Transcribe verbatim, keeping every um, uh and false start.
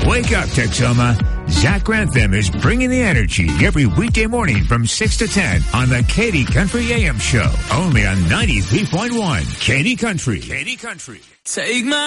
Wake up, Texoma. Zach Grantham is bringing the energy every weekday morning from six to ten on the Katy Country A M Show. Only on ninety-three point one Katy Country. Katy Country. Take my